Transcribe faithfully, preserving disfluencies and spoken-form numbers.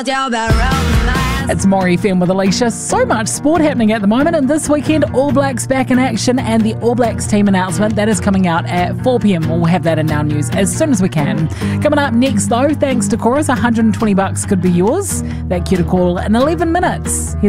It's Maury F M with Alicia. So much sport happening at the moment, and this weekend All Blacks back in action, and the All Blacks team announcement that is coming out at four p.m. We'll have that in our news as soon as we can. Coming up next though, thanks to Chorus, one hundred twenty bucks could be yours. That cue to call in eleven minutes. Here's